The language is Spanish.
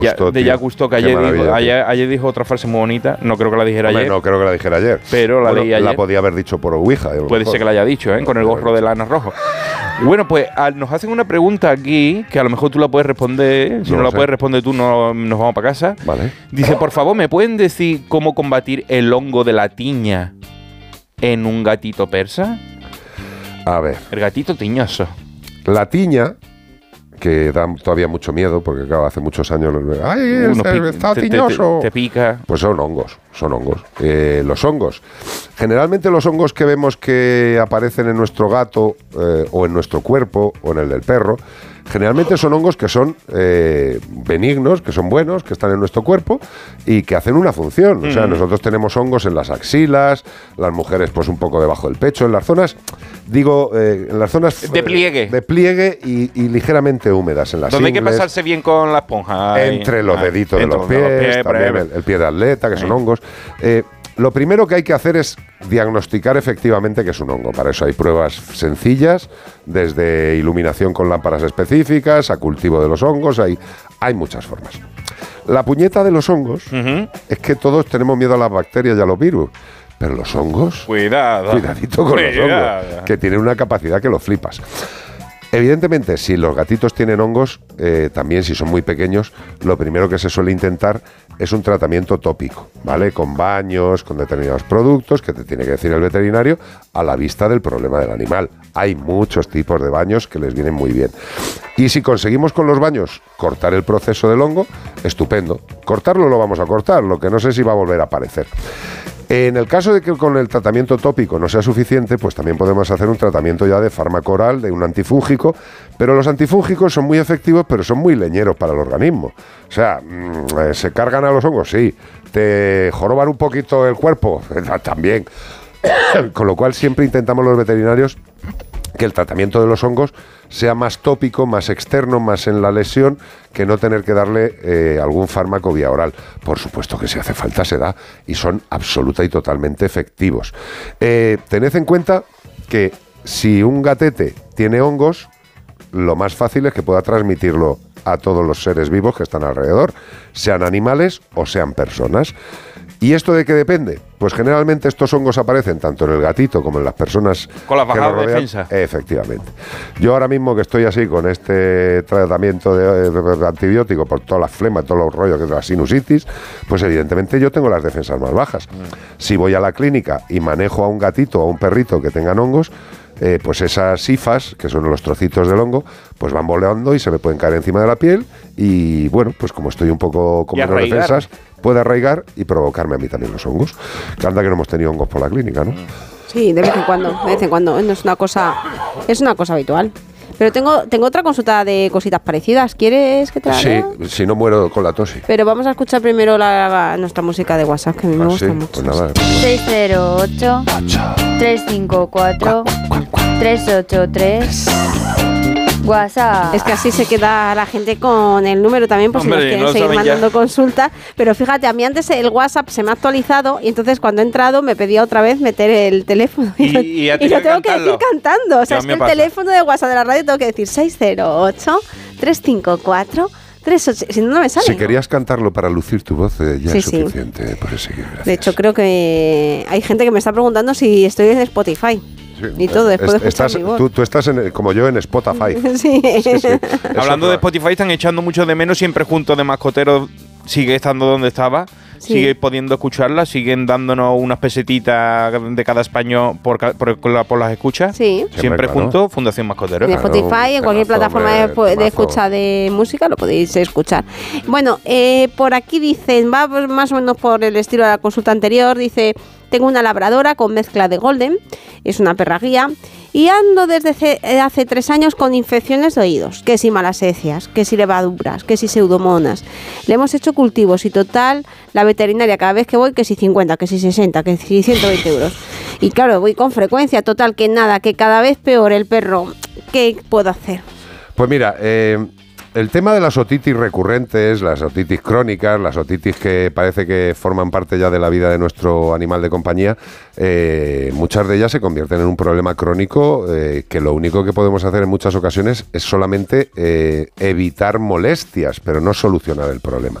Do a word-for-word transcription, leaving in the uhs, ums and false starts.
Ya, de Jacques Cousteau, que ayer dijo, ayer, ayer dijo otra frase muy bonita. No creo que la dijera Hombre, ayer. No creo que la dijera ayer. Pero la bueno, leí ayer. La podía haber dicho por Ouija. Puede ser que la haya dicho, ¿eh? Con el gorro de lana rojo. Y bueno, pues a, nos hacen una pregunta aquí, que a lo mejor tú la puedes responder. Si no, no la sé. puedes responder tú, no, nos vamos para casa. Vale. Dice, por favor, ¿me pueden decir cómo combatir el hongo de la tiña en un gatito persa? A ver. El gatito tiñoso. La tiña, que da todavía mucho miedo, porque claro, hace muchos años, ¡ay, este, está te, tiñoso! Te, te, te pica. Pues son hongos, son hongos. Eh, los hongos, generalmente los hongos que vemos que aparecen en nuestro gato, eh, o en nuestro cuerpo, o en el del perro, generalmente son hongos que son eh, benignos, que son buenos, que están en nuestro cuerpo y que hacen una función. Mm. O sea, nosotros tenemos hongos en las axilas, las mujeres pues un poco debajo del pecho, en las zonas, digo, eh, en las zonas... De pliegue. Eh, de pliegue y, y ligeramente húmedas, en las donde ingles, hay que pasarse bien con la esponja. Ahí. Entre los deditos ah, de los pies, los pies también el, el pie de atleta, que ahí. son hongos. Eh, Lo primero que hay que hacer es diagnosticar efectivamente que es un hongo. Para eso hay pruebas sencillas, desde iluminación con lámparas específicas a cultivo de los hongos, hay, hay muchas formas. La puñeta de los hongos uh-huh. es que todos tenemos miedo a las bacterias y a los virus, pero los hongos, cuidado, cuidadito con cuidado. los hongos, que tienen una capacidad que lo flipas. Evidentemente, si los gatitos tienen hongos, eh, también si son muy pequeños, lo primero que se suele intentar es un tratamiento tópico, ¿vale? Con baños, con determinados productos, que te tiene que decir el veterinario, a la vista del problema del animal. Hay muchos tipos de baños que les vienen muy bien. Y si conseguimos con los baños cortar el proceso del hongo, estupendo. Cortarlo lo vamos a cortar, lo que no sé si va a volver a aparecer. En el caso de que con el tratamiento tópico no sea suficiente, pues también podemos hacer un tratamiento ya de fármaco oral, de un antifúngico, pero los antifúngicos son muy efectivos, pero son muy leñeros para el organismo. O sea, mmm, ¿se cargan a los hongos? Sí. ¿Te joroban un poquito el cuerpo? También. Con lo cual siempre intentamos los veterinarios que el tratamiento de los hongos sea más tópico, más externo, más en la lesión, que no tener que darle eh, algún fármaco vía oral. Por supuesto que si hace falta se da y son absoluta y totalmente efectivos. Eh, tened en cuenta que si un gatete tiene hongos, lo más fácil es que pueda transmitirlo a todos los seres vivos que están alrededor, sean animales o sean personas. ¿Y esto de qué depende? Pues generalmente estos hongos aparecen tanto en el gatito como en las personas con la bajada de defensa. Efectivamente. Yo ahora mismo que estoy así con este tratamiento de, de, de antibiótico por todas las flemas, todos los rollos que es la sinusitis, pues evidentemente yo tengo las defensas más bajas. Mm. Si voy a la clínica y manejo a un gatito o a un perrito que tengan hongos, eh, pues esas hifas, que son los trocitos del hongo, pues van volando y se me pueden caer encima de la piel y bueno, pues como estoy un poco con menos defensas, puede arraigar y provocarme a mí también los hongos. Que anda que no hemos tenido hongos por la clínica, ¿no? Sí, de vez en cuando, de vez en cuando. No es una cosa, es una cosa habitual. Pero tengo, tengo otra consulta de cositas parecidas. ¿Quieres que te la Sí, lea? si no muero con la tos. Sí. Pero vamos a escuchar primero la, la, nuestra música de WhatsApp, que a mí me ah, gusta sí? mucho. Pues nada, seis cero ocho, tres cinco cuatro, tres ocho tres. WhatsApp. Es que así se queda la gente con el número también, por Hombre, si nos quieren no seguir mandando ya. consultas. Pero fíjate, a mí antes el WhatsApp se me ha actualizado y entonces cuando he entrado me pedía otra vez meter el teléfono. Y, y, y, ya y lo tengo que decir cantando. O sea, ya es que el pasa. teléfono de WhatsApp de la radio tengo que decir seis cero ocho, tres cinco cuatro, tres ocho. Si no, no me sale. Si querías cantarlo para lucir tu voz, eh, ya sí, es sí. suficiente. Por eso, gracias. De hecho, creo que hay gente que me está preguntando si estoy en Spotify. Sí, y todo, después es, de escuchar estás, mi voz. Tú, tú estás en, como yo en Spotify. Sí. Sí, sí. Hablando de Spotify, están echando mucho de menos siempre junto de Mascoteros. Sigue estando donde estaba. Sí. Sigue pudiendo escucharla, siguen dándonos unas pesetitas de cada español por, por, por las escuchas. Sí. Siempre, Siempre claro. juntos, Fundación Mascotero. En Spotify, claro, en cualquier plataforma de, de escucha de música lo podéis escuchar. Bueno, eh, por aquí dicen, va más o menos por el estilo de la consulta anterior, dice, tengo una labradora con mezcla de golden, es una perra guía, y ando desde hace tres años con infecciones de oídos, que si malasecias, que si levaduras, que si pseudomonas. Le hemos hecho cultivos y total, la veterinaria cada vez que voy, que si cincuenta, que si sesenta, que si ciento veinte euros. Y claro, voy con frecuencia, total, que nada, que cada vez peor el perro. ¿Qué puedo hacer? Pues mira, eh, el tema de las otitis recurrentes, las otitis crónicas, las otitis que parece que forman parte ya de la vida de nuestro animal de compañía, eh, muchas de ellas se convierten en un problema crónico eh, que lo único que podemos hacer en muchas ocasiones es solamente eh, evitar molestias, pero no solucionar el problema.